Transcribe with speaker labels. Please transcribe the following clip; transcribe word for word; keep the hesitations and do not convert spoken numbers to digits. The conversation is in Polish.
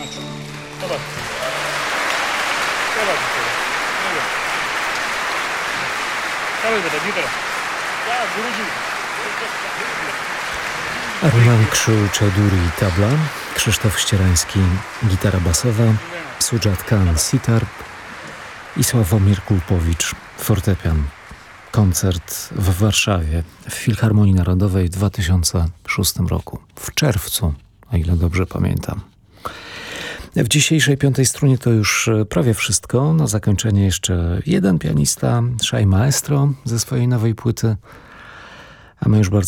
Speaker 1: Zobacz. Zobacz. Dawaj, dawaj, nie teraz. Ja, Guruji.
Speaker 2: Arman Krzył-Chaudhuri tabla, Krzysztof Ścierański gitara basowa, Sujat Khan sitar i Sławomir Kulpowicz fortepian. Koncert w Warszawie w Filharmonii Narodowej w dwa tysiące szóstym roku, w czerwcu, o ile dobrze pamiętam. W dzisiejszej piątej strunie to już prawie wszystko. Na zakończenie jeszcze jeden pianista, Shai Maestro ze swojej nowej płyty, a my już bardzo